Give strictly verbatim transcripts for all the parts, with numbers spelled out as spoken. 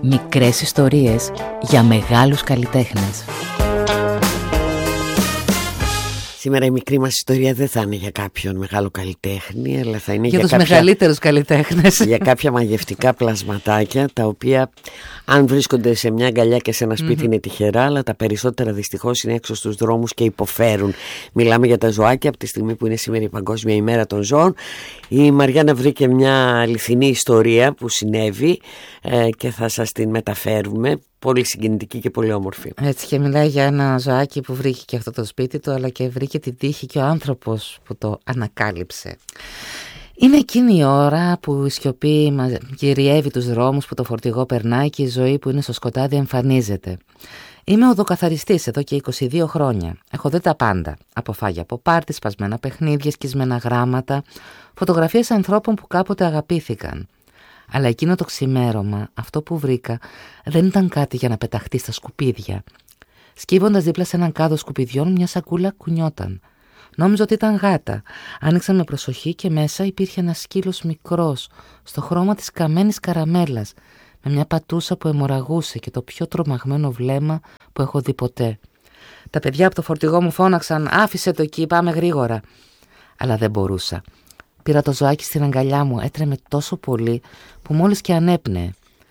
Μικρές ιστορίες για μεγάλους καλλιτέχνες. Σήμερα η μικρή μας ιστορία δεν θα είναι για κάποιον μεγάλο καλλιτέχνη, αλλά θα είναι για, για τους κάποια, μεγαλύτερους καλλιτέχνες. Για κάποια μαγευτικά πλασματάκια, τα οποία αν βρίσκονται σε μια αγκαλιά και σε ένα σπίτι mm-hmm. είναι τυχερά, αλλά τα περισσότερα δυστυχώς είναι έξω στους δρόμους και υποφέρουν. Μιλάμε για τα ζωάκια από τη στιγμή που είναι σήμερα η Παγκόσμια ημέρα των ζώων. Η Μαριάννα βρήκε μια αληθινή ιστορία που συνέβη ε, και θα σας την μεταφέρουμε. Πολύ συγκινητική και πολύ όμορφη. Έτσι, και μιλάει για ένα ζωάκι που βρήκε και αυτό το σπίτι του, αλλά και βρήκε την τύχη και ο άνθρωπος που το ανακάλυψε. Είναι εκείνη η ώρα που η σιωπή κυριεύει τους δρόμους, που το φορτηγό περνάει και η ζωή που είναι στο σκοτάδι εμφανίζεται. Είμαι οδοκαθαριστής εδώ και είκοσι δύο χρόνια. Έχω δει τα πάντα. Αποφάγια από πάρτι, σπασμένα παιχνίδια, σκισμένα γράμματα, φωτογραφίες ανθρώπων που κάποτε αγαπήθηκαν. Αλλά εκείνο το ξημέρωμα, αυτό που βρήκα, δεν ήταν κάτι για να πεταχτεί στα σκουπίδια. Σκύβοντας δίπλα σε έναν κάδο σκουπιδιών, μια σακούλα κουνιόταν. Νόμιζα ότι ήταν γάτα. Άνοιξα με προσοχή και μέσα υπήρχε ένας σκύλος μικρός, στο χρώμα της καμένης καραμέλας, με μια πατούσα που αιμορραγούσε και το πιο τρομαγμένο βλέμμα που έχω δει ποτέ. Τα παιδιά από το φορτηγό μου φώναξαν «Άφησε το εκεί, πάμε γρήγορα». Αλλά δεν μπορούσα. Πήρα το ζωάκι στην αγκαλιά μου, έτρεμε τόσο πολύ που μόλις και ανέπνεε.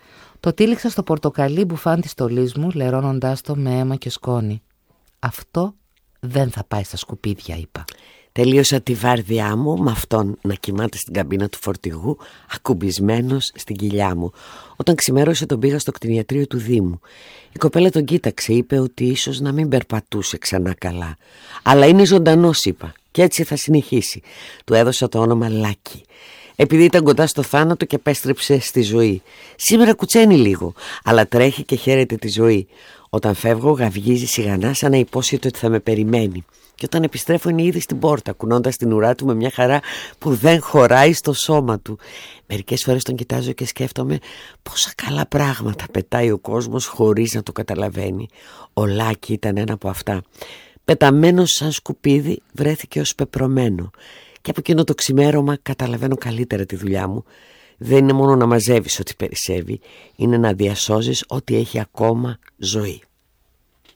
Το τύλιξα στο πορτοκαλί μπουφάν της στολής μου, λερώνοντάς το με αίμα και σκόνη. Αυτό δεν θα πάει στα σκουπίδια, είπα. Τελείωσα τη βάρδιά μου με αυτόν να κοιμάται στην καμπίνα του φορτηγού, ακουμπισμένος στην κοιλιά μου. Όταν ξημέρωσε τον πήγα στο κτηνιατρίο του Δήμου. Η κοπέλα τον κοίταξε, είπε ότι ίσως να μην περπατούσε ξανά καλά. Αλλά είναι ζωντανός, είπα, και έτσι θα συνεχίσει. Του έδωσα το όνομα Λάκη, επειδή ήταν κοντά στο θάνατο και επέστρεψε στη ζωή. Σήμερα κουτσένει λίγο, αλλά τρέχει και χαίρεται τη ζωή. Όταν φεύγω γαυγίζει σιγανά σαν να υπόσχεται ότι θα με περιμένει. Και όταν επιστρέφω είναι ήδη στην πόρτα, κουνώντας την ουρά του με μια χαρά που δεν χωράει στο σώμα του. Μερικές φορές τον κοιτάζω και σκέφτομαι πόσα καλά πράγματα πετάει ο κόσμος χωρίς να το καταλαβαίνει. Ο Λάκη ήταν ένα από αυτά. Πεταμένος σαν σκουπίδι βρέθηκε ως πεπρωμένο. Και από εκείνο το ξημέρωμα καταλαβαίνω καλύτερα τη δουλειά μου. Δεν είναι μόνο να μαζεύεις ό,τι περισσεύει, είναι να διασώζεις ό,τι έχει ακόμα ζωή.